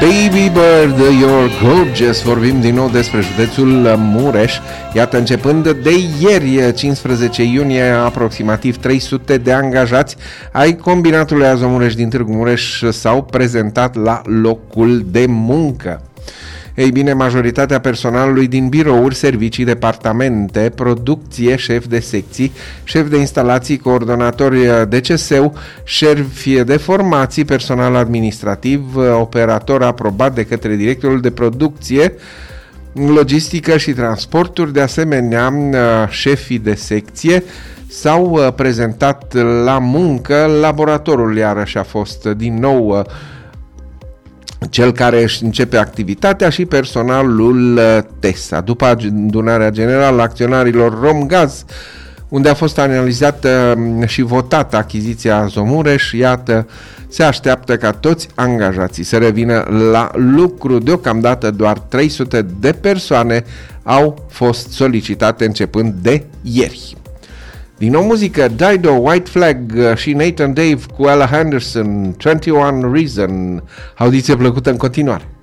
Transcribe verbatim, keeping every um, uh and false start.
Baby Bird, You're Gorgeous. Vorbim din nou despre județul Mureș. Iată, începând de ieri, cincisprezece iunie, aproximativ trei sute de angajați ai combinatului Azomureș din Târgu Mureș s-au prezentat la locul de muncă. Ei bine, majoritatea personalului din birouri, servicii, departamente, producție, șef de secții, șef de instalații, coordonatori de C S U, șefi de formații, personal administrativ, operator aprobat de către directorul de producție, logistică și transporturi, de asemenea șefii de secție, s-au prezentat la muncă. Laboratorul iarăși a fost din nou cel care își începe activitatea și personalul TESA. După adunarea generală a acționarilor Romgaz, unde a fost analizată și votată achiziția Azomureș, iată, se așteaptă ca toți angajații să revină la lucru. Deocamdată doar trei sute de persoane au fost solicitate începând de ieri. Din nou muzică, Dido, White Flag și Nathan Dave cu Ella Henderson, douăzeci și unu Reason. Audiție plăcută în continuare.